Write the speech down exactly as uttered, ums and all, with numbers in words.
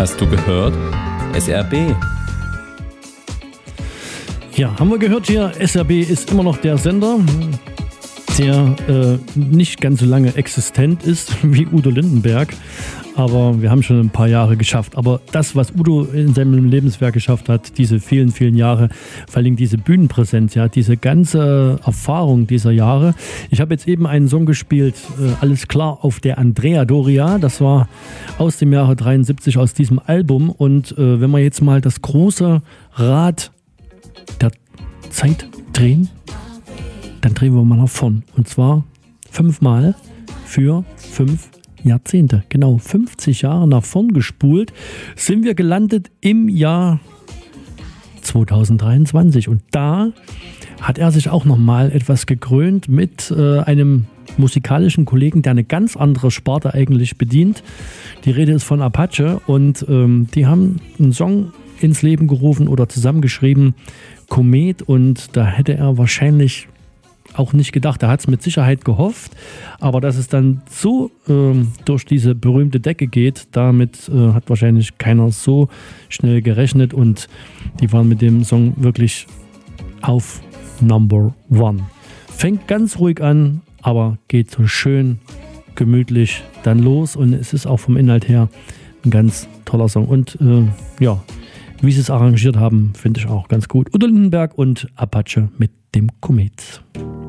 Hast du gehört? S R B. Ja, haben wir gehört hier, S R B ist immer noch der Sender, der äh, nicht ganz so lange existent ist wie Udo Lindenberg, aber wir haben schon ein paar Jahre geschafft. Aber das, was Udo in seinem Lebenswerk geschafft hat, diese vielen, vielen Jahre, vor allem diese Bühnenpräsenz, ja, diese ganze Erfahrung dieser Jahre. Ich habe jetzt eben einen Song gespielt, äh, alles klar, auf der Andrea Doria. Das war aus dem Jahre dreiundsiebzig, aus diesem Album. Und äh, wenn wir jetzt mal das große Rad der Zeit drehen, dann drehen wir mal nach vorn. Und zwar fünfmal für fünf Jahrzehnte. Genau, fünfzig Jahre nach vorn gespult, sind wir gelandet im Jahr zweitausenddreiundzwanzig. Und da hat er sich auch nochmal etwas gekrönt mit äh, einem musikalischen Kollegen, der eine ganz andere Sparte eigentlich bedient. Die Rede ist von Apache und ähm, die haben einen Song ins Leben gerufen oder zusammengeschrieben, Komet, und da hätte er wahrscheinlich auch nicht gedacht, er hat es mit Sicherheit gehofft, aber dass es dann so ähm, durch diese berühmte Decke geht, damit äh, hat wahrscheinlich keiner so schnell gerechnet und die waren mit dem Song wirklich auf Number One. Fängt ganz ruhig an, aber geht so schön gemütlich dann los und es ist auch vom Inhalt her ein ganz toller Song und äh, ja, wie sie es arrangiert haben, finde ich auch ganz gut. Udo Lindenberg und Apache mit dem Komet.